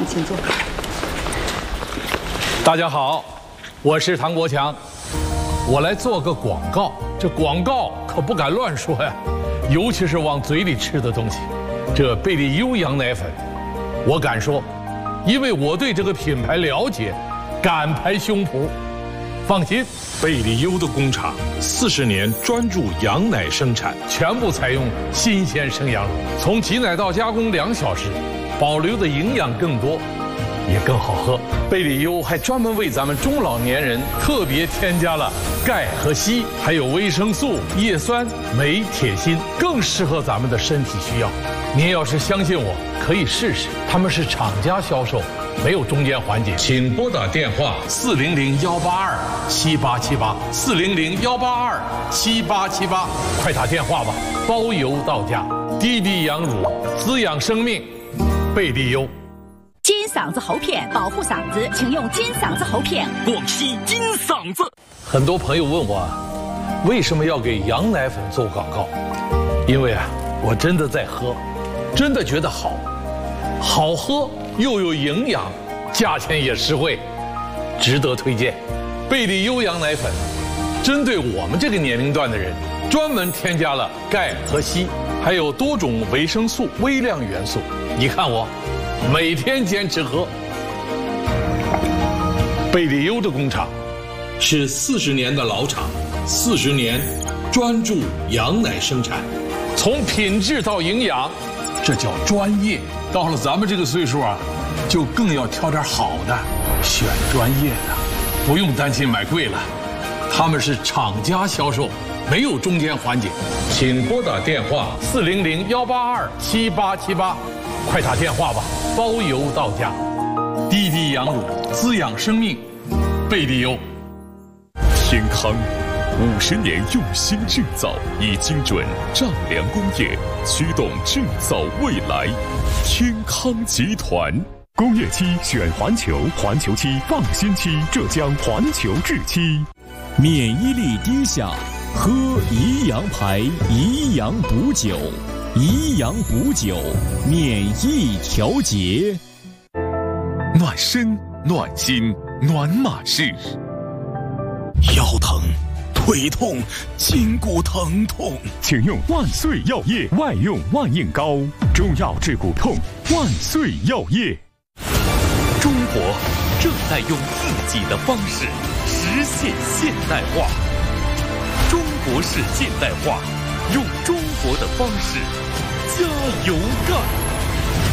请坐。 大家好，我是唐国强，我来做个广告。这广告可不敢乱说呀，尤其是往嘴里吃的东西。这贝利优羊奶粉，我敢说，因为我对这个品牌了解，敢拍胸脯。放心， 贝利优的工厂40年专注羊奶生产， 全部采用新鲜生羊乳，从挤奶到加工2小时，保留的营养更多，也更好喝。贝利优还专门为咱们中老年人特别添加了钙和硒，还有维生素、叶酸、镁、铁、锌，更适合咱们的身体需要。您要是相信我，可以试试。他们是厂家销售，没有中间环节。请拨打电话400-182-7878，400-182-7878，快打电话吧，包邮到家。滴滴羊乳，滋养生命，贝利优。 金嗓子喉片保护嗓子，请用金嗓子喉片。 广西金嗓子。 很多朋友问我，为什么要给羊奶粉做广告？因为我真的在喝，真的觉得好喝又有营养，价钱也实惠，值得推荐。贝利优羊奶粉针对我们这个年龄段的人，专门添加了钙和硒，还有多种维生素、微量元素。你看我每天坚持喝。贝利优的工厂是40年的老厂，40年专注羊奶生产，从品质到营养，这叫专业。到了咱们这个岁数就更要挑点好的，选专业的，不用担心买贵了。他们是厂家销售，没有中间环节。请拨打电话400-182-7878，快打电话吧，包邮到家。滴滴羊乳，滋养生命，贝利优。 天康50年用心制造，以精准丈量工业驱动制造未来。天康集团。工业漆选环球，环球漆放心漆，浙江环球制漆。 免疫力低下，喝宜阳牌宜阳补酒，宜阳补酒，免疫调节。 暖身、暖心、暖马式。 腰疼、腿痛、筋骨疼痛， 请用万岁药业外用万应膏，中药治骨痛，万岁药业。中国正在用自己的方式实现现代化，中国式现代化，用中国的方式加油干。